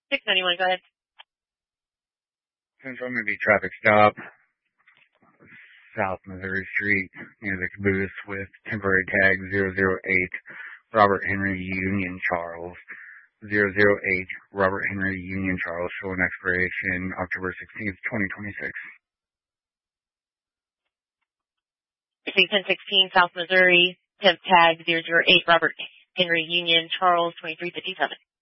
691, go ahead. Central Movie traffic stop, South Missouri Street, near the caboose with temporary tag 008, Robert Henry Union Charles. 008, Robert Henry Union Charles, showing expiration October 16th, 2026. 1016 South Missouri, temp tag 008, Robert Henry Union Charles, 2357.